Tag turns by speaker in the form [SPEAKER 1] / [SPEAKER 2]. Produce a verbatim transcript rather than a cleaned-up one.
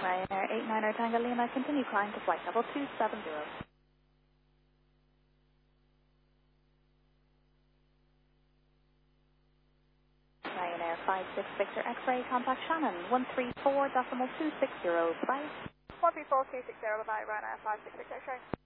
[SPEAKER 1] Ryanair eight niner Tango Lima, continue climb to flight level two seven zero. Ryanair five six Victor X-ray, contact Shannon, one three four decimal two six zero, bye.
[SPEAKER 2] one three four two six zero, bye-bye, Ryanair five six Victor X-ray.